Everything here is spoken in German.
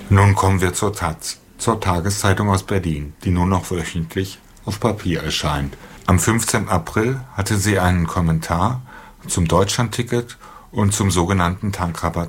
Nun kommen wir zur taz, zur Tageszeitung aus Berlin, die nur noch wöchentlich auf Papier erscheint. Am 15. April hatte sie einen Kommentar zum Deutschlandticket und zum sogenannten Tankrabatt